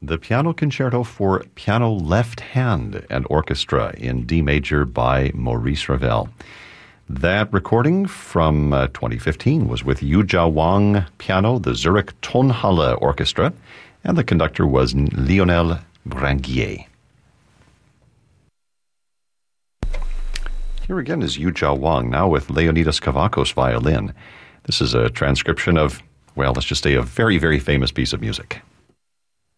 The Piano Concerto for Piano Left Hand and Orchestra in D major by Maurice Ravel. That recording from 2015 was with Yu Jia Wang piano, the Zurich Tonhalle Orchestra, and the conductor was Lionel Branguier. Here again is Yu Jia Wang, now with Leonidas Kavakos violin. This is a transcription of, well, let's just say a very, very famous piece of music.